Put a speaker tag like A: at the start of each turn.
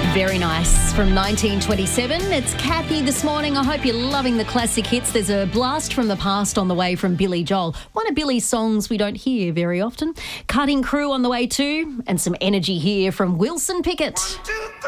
A: Very nice. From 1927, it's Kathy this morning. I hope you're loving the classic hits. There's a blast from the past on the way from Billy Joel. One of Billy's songs we don't hear very often. Cutting Crew on the way too. And some energy here from Wilson Pickett.
B: 1, 2, 3.